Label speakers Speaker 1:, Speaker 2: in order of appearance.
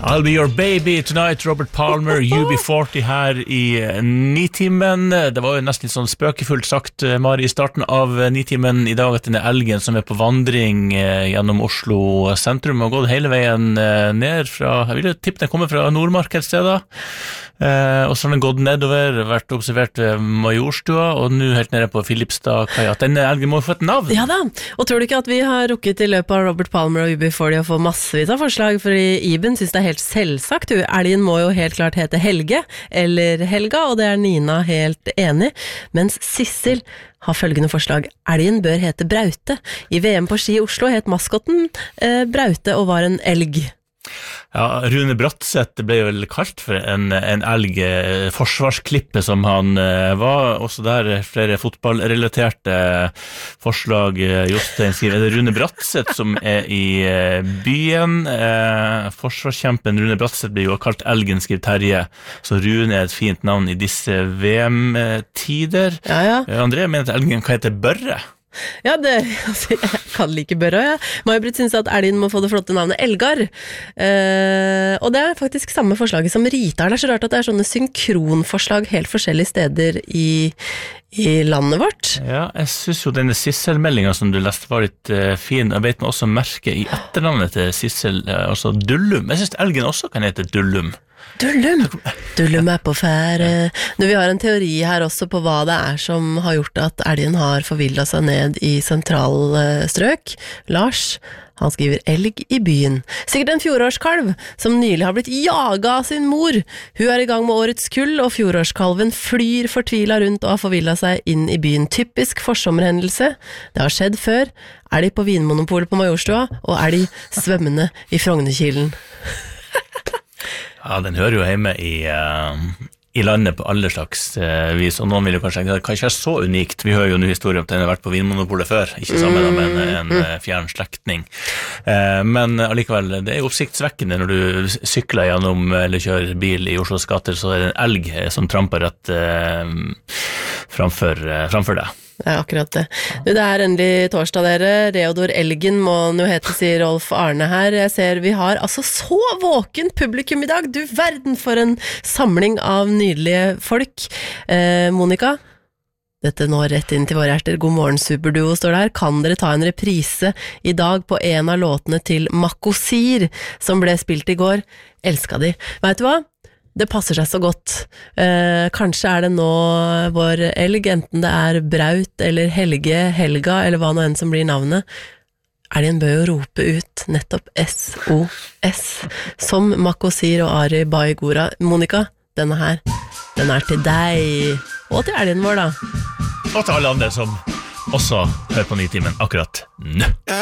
Speaker 1: I'll be your baby tonight, Robert Palmer, UB40 her i Nitimen. Det var jo nesten litt sånn spøkefullt sagt, Mari, i starten av Nitimen i dag, at denne elgen som på vandring gjennom Oslo sentrum har gått hele veien ned fra, jeg vil jo tippe den kommer fra Nordmark et sted da, og så har den gått nedover, vært observert ved Majorstua, og nå helt nede på Filipstad kai, at denne elgen må få et navn.
Speaker 2: Ja da, og tror du ikke at vi har rukket i løpet av Robert Palmer og UB40 å få massevis av forslag, for Iben synes det helt selvsagt. Elgen må jo helt klart hete Helge, eller Helga, og det Nina helt enig. Mens Sissel har følgende forslag. Elgen bør hete Braute. I VM på ski i Oslo het maskotten Braute og var en elg.
Speaker 1: Ja, Rune Bratseth ble jo vel kalt for en elg, forsvarsklippe som han var, også der flere fotballrelaterte forslag. Jostein skriver, det Rune Bratseth som i byen, forsvarskjempen Rune Bratseth blir jo kalt elgen, skriver Terje, så Rune et fint navn i disse VM-tider.
Speaker 2: Ja.
Speaker 1: André mener at elgen kan hete Børre.
Speaker 2: Ja, jeg kan like Børre, ja. May-Britt synes at elgen må få det flotte navnet Elgar. Og det faktisk samme forslaget som Rita. Det så rart at det sånne synkronforslag helt forskjellige steder i landet vårt. Ja,
Speaker 1: jeg synes jo denne Sissel-meldingen som du leste var litt fin. Jeg vet meg også merke i etternavnet til Sissel, altså Dullum. Jeg synes elgen også kan hete Dullum.
Speaker 2: Dullum på fære. Vi har en teori her også på hva det som har gjort at elgen har forvildet seg ned i sentralstrøk. Lars, han skriver elg i byen. Sikkert en fjorårskalv som nylig har blitt jaget av sin mor. Hun i gang med årets kull, og fjorårskalven flyr fortvilet rundt og har forvillet seg inn i byen. Typisk forsommerhendelse. Det har skjedd før. Elg på Vinmonopolet på Majorstua, og elg svømmende i Frognerkilen.
Speaker 1: Ja, den hører jo hjemme i landet på alle slags vis, og noen vil jo kanskje tenke, det kan ikke være så unikt. Vi hører jo nå historier om at den har vært på Vinmonopolet før, ikke sammen med en fjern slektning. Men allikevel, det jo oppsiktsvekkende når du sykler gjennom eller kjører bil i Oslos gater, så det en elg som tramper rett framfor deg.
Speaker 2: Det akkurat det. Det endelig torsdag, dere. Reodor Elgen må nå hete, sier Rolf Arne her. Jeg ser vi har altså så våken publikum i dag. Du verden for en samling av nydelige folk. Monika, dette nå rett inn til våre hjerter. God morgen, superduo, står der. Kan dere ta en reprise i dag på en av låtene til Makosir, som ble spilt i går? Elska de. Vet du hva? Det passer seg så godt. Kanskje det nå vår elg, enten det Braut eller Helge, Helga, eller hva nå enn som blir navnet. Elgen bør jo rope ut nettopp SOS, som Makosir og Ari Baigora. Monika, denne her, den til deg, og til elgen vår da.
Speaker 1: Og til alle andre som også hører på Nitimen akkurat nå.